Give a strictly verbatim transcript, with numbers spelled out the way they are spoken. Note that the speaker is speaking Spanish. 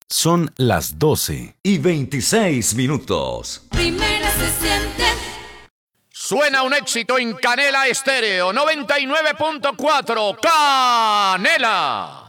Son las doce y veintiséis minutos. Primera se siente. Suena un éxito en Canela Estéreo noventa y nueve punto cuatro. ¡Canela!